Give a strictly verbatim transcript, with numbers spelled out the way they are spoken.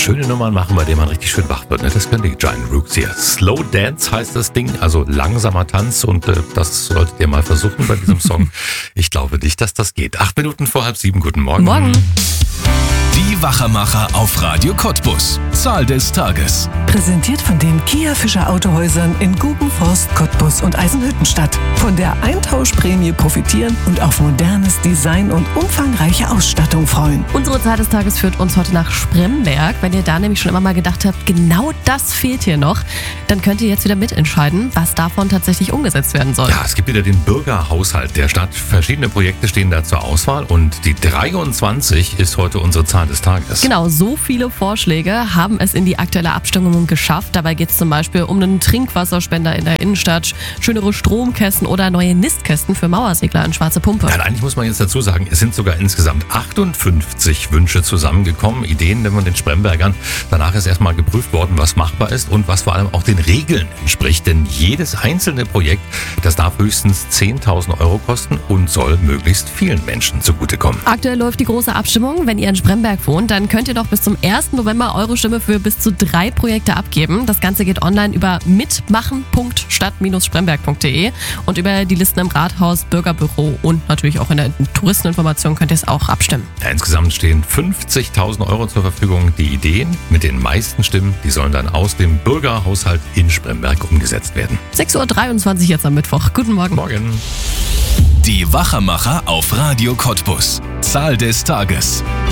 schöne Nummern machen, bei denen man richtig schön wach wird. Ne? Das können die Giant Rooks hier. Slow Dance heißt das Ding, also langsamer Tanz und äh, das solltet ihr mal versuchen bei diesem Song. Ich glaube nicht, dass das geht. Acht Minuten vor halb sieben, guten Morgen. Morgen. Die Wachermacher auf Radio Cottbus. Zahl des Tages. Präsentiert von den Kia Fischer Autohäusern in Gubenforst, Cottbus und Eisenhüttenstadt. Von der Eintauschprämie profitieren und auf modernes Design und umfangreiche Ausstattung freuen. Unsere Zahl des Tages führt uns heute nach Spremberg. Wenn ihr da nämlich schon immer mal gedacht habt, genau das fehlt hier noch, dann könnt ihr jetzt wieder mitentscheiden, was davon tatsächlich umgesetzt werden soll. Ja, es gibt wieder den Bürgerhaushalt der Stadt. Verschiedene Projekte stehen da zur Auswahl und die dreiundzwanzig ist heute unsere Zahl des Tages. Genau, so viele Vorschläge haben es in die aktuelle Abstimmung geschafft. Dabei geht es zum Beispiel um einen Trinkwasserspender in der Innenstadt, schönere Stromkästen oder neue Nistkästen für Mauersegler in Schwarze Pumpe. Ja, eigentlich muss man jetzt dazu sagen, es sind sogar insgesamt achtundfünfzig Wünsche zusammengekommen, Ideen von den Sprembergern. Danach ist erstmal geprüft worden, was machbar ist und was vor allem auch den Regeln entspricht. Denn jedes einzelne Projekt, das darf höchstens zehntausend Euro kosten und soll möglichst vielen Menschen zugutekommen. Aktuell läuft die große Abstimmung. Wenn ihr in Spremberg wohnt, dann könnt ihr doch bis zum ersten November eure Stimme für bis zu drei Projekte abgeben. Das Ganze geht online über mitmachen punkt stadt Bindestrich spremberg punkt de und über die Listen im Rathaus, Bürgerbüro und natürlich auch in der Touristeninformation könnt ihr es auch abstimmen. Ja, insgesamt stehen fünfzigtausend Euro zur Verfügung. Die Ideen mit den meisten Stimmen, die sollen dann aus dem Bürgerhaushalt in Spremberg umgesetzt werden. sechs Uhr dreiundzwanzig jetzt am Mittwoch. Guten Morgen. Morgen. Die Wachermacher auf Radio Cottbus. Zahl des Tages.